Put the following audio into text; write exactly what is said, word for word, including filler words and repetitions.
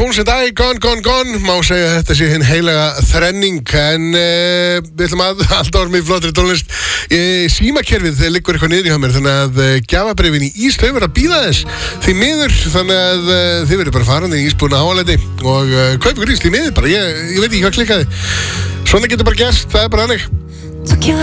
tónlist í dag, Gone, Gone, Gone. Má segja að þetta sé hinn heilaga þrenning. En uh, við ætlum að alltaf orðum í flottri tónlist. uh, Símakerfið liggur eitthvað niður í hjá mér, þannig að uh, gjafabréfin í Ís, þau verða að bíða þess því miður, þannig að uh, þið verður bara farandi í Ísbúna háaleiti og uh, kaupa ykkur ís því miður bara, ég, ég veit ekki hvað klikkaði. Svona getur bara gerst, það er bara hannig.